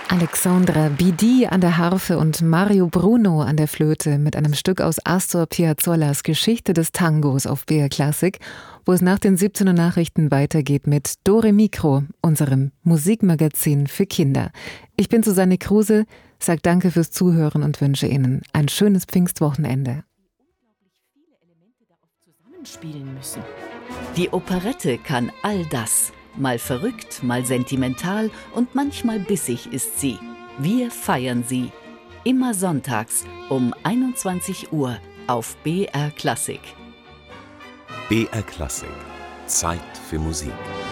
Alexandra Bidi an der Harfe und Mario Bruno an der Flöte mit einem Stück aus Astor Piazzollas Geschichte des Tangos auf BR Classic, wo es nach den 17 Uhr Nachrichten weitergeht mit Dore Mikro, unserem Musikmagazin für Kinder. Ich bin Susanne Kruse, sage danke fürs Zuhören und wünsche Ihnen ein schönes Pfingstwochenende. Zusammenspielen müssen. Die Operette kann all das. Mal verrückt, mal sentimental und manchmal bissig ist sie. Wir feiern sie. Immer sonntags um 21 Uhr auf BR Classic. BR Classic. Zeit für Musik.